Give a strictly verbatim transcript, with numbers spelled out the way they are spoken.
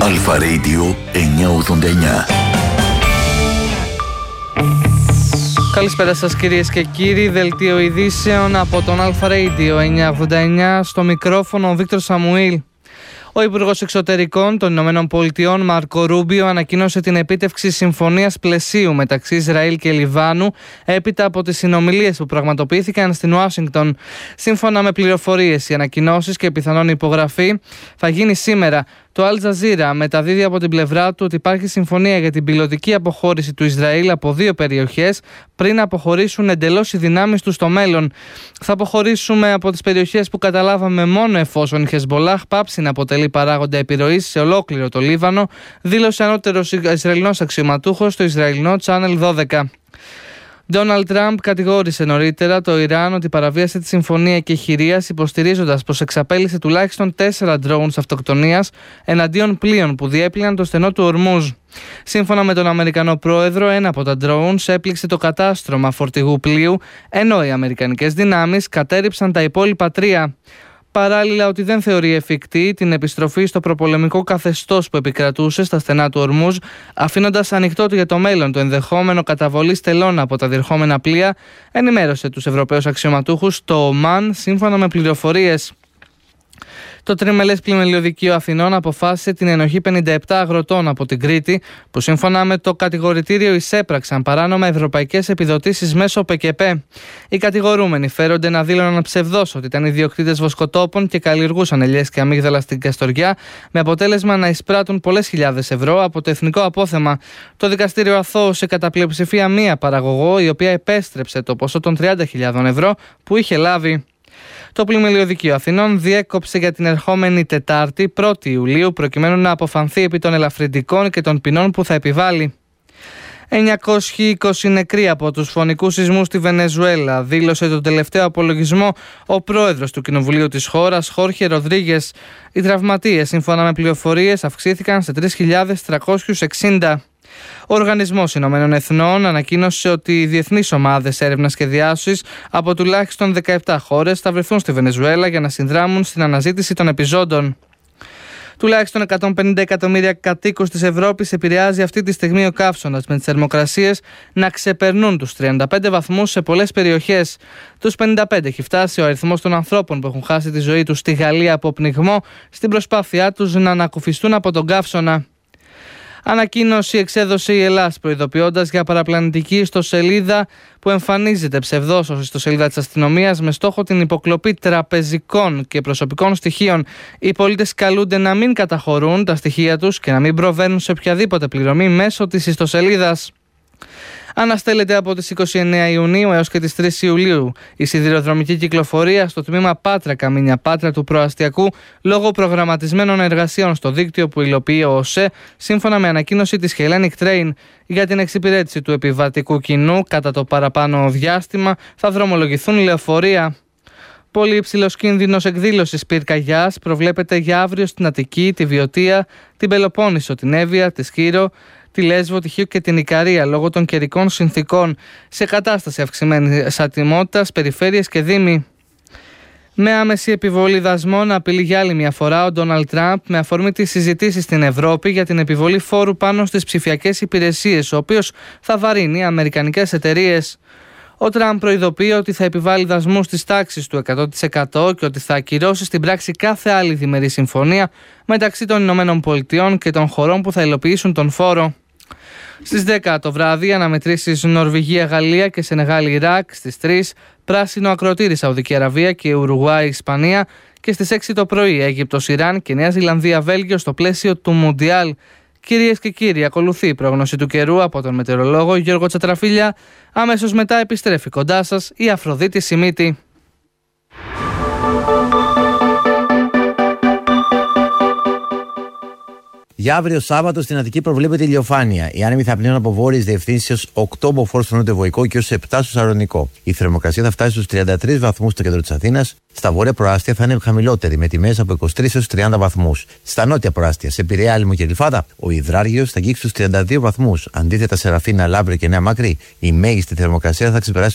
Αλφα Radio εννιακόσια ογδόντα εννιά. Καλησπέρα σας κυρίες και κύριοι, δελτίο ειδήσεων από τον Αλφα Radio εννιακόσια ογδόντα εννιά, στο μικρόφωνο ο Βίκτορ Σαμουήλ. Ο Υπουργός Εξωτερικών των Ηνωμένων Πολιτειών Μάρκο Ρούμπιο ανακοίνωσε την επίτευξη συμφωνίας πλαισίου μεταξύ Ισραήλ και Λιβάνου έπειτα από τις συνομιλίες που πραγματοποιήθηκαν στην Ουάσιγκτον. Σύμφωνα με πληροφορίες, οι ανακοινώσεις και πιθανόν υπογραφή θα γίνει σήμερα. Το Al Jazeera μεταδίδει από την πλευρά του ότι υπάρχει συμφωνία για την πιλωτική αποχώρηση του Ισραήλ από δύο περιοχές πριν αποχωρήσουν εντελώς οι δυνάμεις του στο μέλλον. Θα αποχωρήσουμε από τις περιοχές που καταλάβαμε μόνο εφόσον η Χεσμπολάχ πάψει να αποτελεί παράγοντα επιρροής σε ολόκληρο το Λίβανο, δήλωσε ανώτερος Ισραηλινός αξιωματούχος στο Ισραηλινό Channel δώδεκα. Ντόναλντ Τραμπ κατηγόρησε νωρίτερα το Ιράν ότι παραβίασε τη συμφωνία κεχηρίας, υποστηρίζοντας πως εξαπέλυσε τουλάχιστον τέσσερα ντρόουνς αυτοκτονίας εναντίον πλοίων που διέπλυναν το στενό του Ορμούζ. Σύμφωνα με τον Αμερικανό πρόεδρο, ένα από τα ντρόουνς έπληξε το κατάστρωμα φορτηγού πλοίου, ενώ οι αμερικανικές δυνάμεις κατέριψαν τα υπόλοιπα τρία. Παράλληλα, ότι δεν θεωρεί εφικτή την επιστροφή στο προπολεμικό καθεστώς που επικρατούσε στα στενά του Ορμούζ, αφήνοντας ανοιχτό για το μέλλον το ενδεχόμενο καταβολής τελών από τα διερχόμενα πλοία, ενημέρωσε τους Ευρωπαίους αξιωματούχους στο Ομάν, σύμφωνα με πληροφορίες. Το τριμελές πλημελιωδικείο Αθηνών αποφάσισε την ενοχή πενήντα επτά αγροτών από την Κρήτη, που σύμφωνα με το κατηγορητήριο εισέπραξαν παράνομα ευρωπαϊκές επιδοτήσεις μέσω ΠΚΠ. Οι κατηγορούμενοι φέρονται να δήλωναν ψευδώς ότι ήταν ιδιοκτήτες βοσκοτόπων και καλλιεργούσαν ελιές και αμύγδαλα στην Καστοριά, με αποτέλεσμα να εισπράττουν πολλές χιλιάδες ευρώ από το εθνικό απόθεμα. Το δικαστήριο αθώωσε κατά πλειοψηφία μία παραγωγό, η οποία επέστρεψε το ποσό των τριάντα χιλιάδων ευρώ που είχε λάβει. Το πλημελιωδικείο Αθηνών διέκοψε για την ερχόμενη Τετάρτη, πρώτη Ιουλίου, προκειμένου να αποφανθεί επί των ελαφρυντικών και των ποινών που θα επιβάλλει. εννιακόσιοι είκοσι νεκροί από τους φωνικούς σεισμούς στη Βενεζουέλα, δήλωσε τον τελευταίο απολογισμό ο πρόεδρος του Κοινοβουλίου της χώρας, Χόρχε Ροδρίγες. Οι τραυματίες, σύμφωνα με πληροφορίες, αυξήθηκαν σε τρεις χιλιάδες τριακόσιους εξήντα. Ο Οργανισμός Ηνωμένων Εθνών ανακοίνωσε ότι οι διεθνείς ομάδες έρευνας και διάσωσης από τουλάχιστον δεκαεπτά χώρες θα βρεθούν στη Βενεζουέλα για να συνδράμουν στην αναζήτηση των επιζώντων. Τουλάχιστον εκατόν πενήντα εκατομμύρια κατοίκους της Ευρώπης επηρεάζει αυτή τη στιγμή ο καύσωνας, με τις θερμοκρασίες να ξεπερνούν τους τριάντα πέντε βαθμούς σε πολλές περιοχές. Τους πενήντα πέντε έχει φτάσει ο αριθμός των ανθρώπων που έχουν χάσει τη ζωή τους στη Γαλλία από πνιγμό, στην προσπάθειά τους να ανακουφιστούν από τον καύσωνα. Ανακοίνωση εξέδωσε η Ελλάς, προειδοποιώντας για παραπλανητική ιστοσελίδα που εμφανίζεται ψευδώς ως ιστοσελίδα της αστυνομίας με στόχο την υποκλοπή τραπεζικών και προσωπικών στοιχείων. Οι πολίτες καλούνται να μην καταχωρούν τα στοιχεία τους και να μην προβαίνουν σε οποιαδήποτε πληρωμή μέσω της ιστοσελίδας. Αναστέλλεται από τις είκοσι εννέα Ιουνίου έως και τις τρεις Ιουλίου η σιδηροδρομική κυκλοφορία στο τμήμα Πάτρα Καμίνια Πάτρα του προαστιακού λόγω προγραμματισμένων εργασιών στο δίκτυο που υλοποιεί ο ΟΣΕ, σύμφωνα με ανακοίνωση της Hellenic Train. Για την εξυπηρέτηση του επιβατικού κοινού κατά το παραπάνω διάστημα θα δρομολογηθούν λεωφορεία. Πολύ υψηλός κίνδυνος εκδήλωσης πυρκαγιάς προβλέπεται για αύριο στην Αττική, τη Βιωτία, την Πελοπόννησο, την Εύβοια, τη Σκύρο, τη Λέσβο, τη Χίο και την Ικαρία λόγω των καιρικών συνθήκων, σε κατάσταση αυξημένης ατιμότητας, περιφέρειες και δήμοι. Με άμεση επιβολή δασμών απειλεί για άλλη μια φορά ο Ντόναλντ Τραμπ με αφορμή τις συζητήσεις στην Ευρώπη για την επιβολή φόρου πάνω στις ψηφιακές υπηρεσίες, ο οποίος θα βαρύνει αμερικανικές εταιρείες. Ο Τραμπ προειδοποιεί ότι θα επιβάλλει δασμούς της τάξης του εκατό τοις εκατό και ότι θα ακυρώσει στην πράξη κάθε άλλη διμερή συμφωνία μεταξύ των Ηνωμένων Πολιτειών και των χωρών που θα υλοποιήσουν τον φόρο. Στις δέκα το βράδυ αναμετρήσεις Νορβηγία, Γαλλία και Σενεγάλη, Ιράκ. Στις τρεις πράσινο ακροτήρι Σαουδική Αραβία και Ουρουγουάη, Ισπανία. Και στις έξι το πρωί Αίγυπτος, Ιράν και Νέα Ζηλανδία, Βέλγιο στο πλαίσιο του Μουντιάλ. Κυρίες και κύριοι, ακολουθεί η πρόγνωση του καιρού από τον μετεωρολόγο Γιώργο Τσατραφίλια. Αμέσως μετά επιστρέφει κοντά σας η Αφροδίτη Σιμίτη. Για αύριο Σάββατο στην Αττική προβλέπεται ηλιοφάνεια. Οι άνεμοι θα πλύνουν από βόρειες διευθύνσεις οκτώ μποφόρ στο νοτιοβοϊκό και έως επτά στο Σαρονικό. Η θερμοκρασία θα φτάσει στους τριάντα τρεις βαθμούς στο κέντρο της Αθήνας. Στα βόρεια προάστια θα είναι χαμηλότερη, με τιμές από είκοσι τρεις έως τριάντα βαθμούς. Στα νότια προάστια, σε Πειραιά, Άλυμο και Γλυφάδα, ο υδράργυρος θα αγγίξει στους τριάντα δύο βαθμούς. Αντίθετα, σε Ραφίνα, Λάμπρε και Νέα Μάκρη, η μέγιστη θερμοκρασία θα ξεπεράσει